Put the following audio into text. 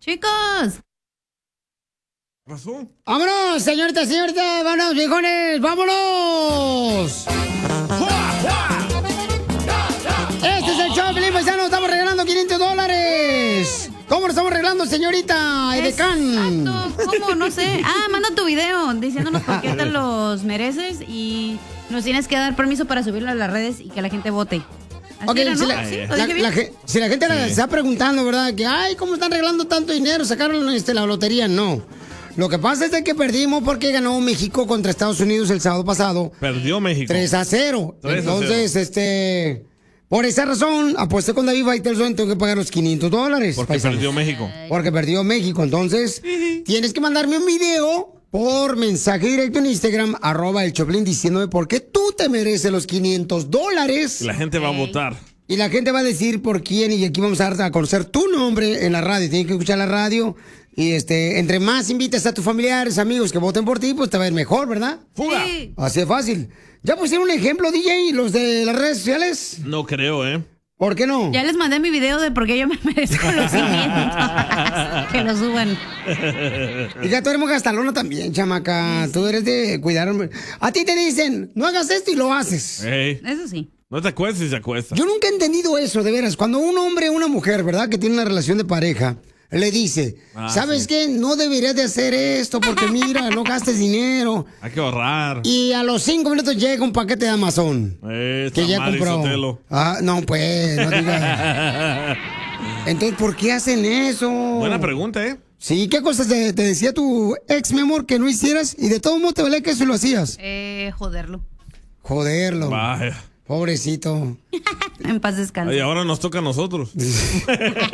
Chicos. ¿Pasó? ¡Vámonos, señorita, señorita! ¡Vámonos, viejones! ¡Vámonos! Este es el show, Pelín Paisano. Estamos regalando $500. ¿Cómo lo estamos regalando, señorita Edecán? ¿Cómo? No sé. Manda tu video diciéndonos por qué te los mereces y nos tienes que dar permiso para subirlo a las redes y que la gente vote. Así Ok, era, ¿no? si la gente se está preguntando, ¿verdad? Que, ay, ¿cómo están regalando tanto dinero? Sacaron la lotería. No. Lo que pasa es de que perdimos porque ganó México contra Estados Unidos el sábado pasado. Perdió México. 3-0. Entonces, por esa razón, apuesté con David Faitelson, tengo que pagar los $500. Porque perdió México. Porque perdió México. Entonces, tienes que mandarme un video por mensaje directo en Instagram, @el Choplin, diciéndome por qué tú te mereces los $500. La gente va a votar. Y la gente va a decir por quién, y aquí vamos a darte a conocer tu nombre en la radio. Tienes que escuchar la radio. Y entre más invitas a tus familiares, amigos que voten por ti, pues te va a ir mejor, ¿verdad? ¡Fuga! Sí. Así de fácil. ¿Ya pusieron un ejemplo, DJ, los de las redes sociales? No creo, ¿eh? ¿Por qué no? Ya les mandé mi video de por qué yo me merezco los 500. Que lo suban. Hija, tú eres gastalona también, chamaca. Tú eres de cuidar. A ti te dicen, no hagas esto y lo haces. Ey, Eso sí. no te acuestes y se acuesta. Yo nunca he entendido eso, de veras. Cuando un hombre o una mujer, ¿verdad? Que tiene una relación de pareja, le dice, ¿sabes qué? No deberías de hacer esto porque mira, no gastes dinero. Hay que ahorrar. Y a los 5 minutos llega un paquete de Amazon. Que ya compró. No, pues, no digas. Entonces, ¿por qué hacen eso? Buena pregunta, ¿eh? Sí, ¿qué cosas te decía tu ex, mi amor, que no hicieras? Y de todo modo te valía que eso lo hacías. Joderlo. Joderlo. Vaya. Pobrecito. En paz descanse. Y ahora nos toca a nosotros.